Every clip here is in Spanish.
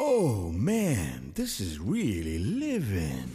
Oh man, this is really living.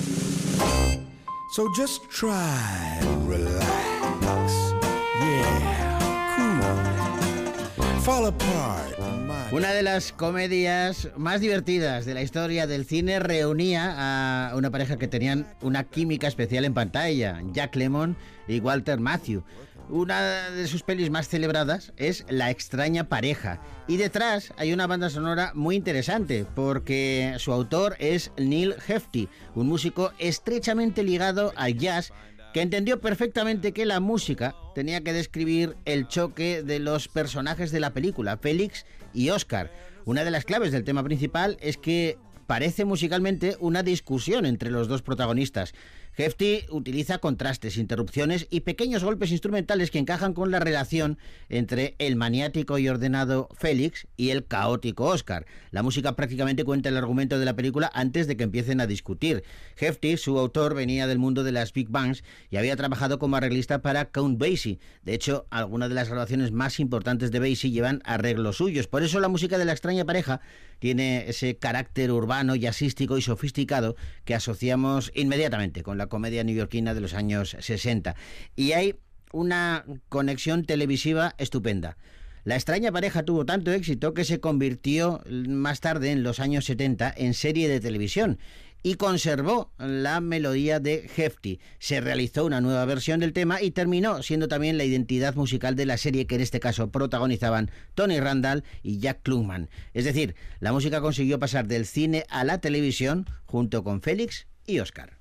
So just try and relax. Yeah, cool. Fall apart. Una de las comedias más divertidas de la historia del cine reunía a una pareja que tenían una química especial en pantalla, Jack Lemmon y Walter Matthau. Una de sus pelis más celebradas es La extraña pareja. Y detrás hay una banda sonora muy interesante, porque su autor es Neil Hefti, un músico estrechamente ligado al jazz, que entendió perfectamente que la música tenía que describir el choque de los personajes de la película, Félix y Oscar. Una de las claves del tema principal es que parece musicalmente una discusión entre los dos protagonistas. Hefti utiliza contrastes, interrupciones y pequeños golpes instrumentales que encajan con la relación entre el maniático y ordenado Félix y el caótico Oscar. La música prácticamente cuenta el argumento de la película antes de que empiecen a discutir. Hefti, su autor, venía del mundo de las big bands y había trabajado como arreglista para Count Basie. De hecho, algunas de las grabaciones más importantes de Basie llevan arreglos suyos. Por eso la música de La extraña pareja tiene ese carácter urbano, jazzístico y sofisticado que asociamos inmediatamente con la comedia neoyorquina de los años 60. Y hay una conexión televisiva estupenda. La extraña pareja tuvo tanto éxito que se convirtió más tarde, en los años 70, en serie de televisión y conservó la melodía de Hefti. Se realizó una nueva versión del tema y terminó siendo también la identidad musical de la serie, que en este caso protagonizaban Tony Randall y Jack Klugman. Es decir, la música consiguió pasar del cine a la televisión junto con Félix y Oscar.